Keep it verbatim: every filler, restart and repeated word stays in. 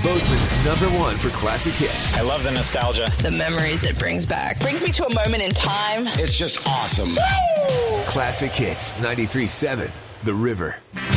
Bozeman's number one for classic hits. I love the nostalgia. The memories it brings back. Brings me to a moment in time. It's just awesome. Classic Hits, ninety-three point seven, The River.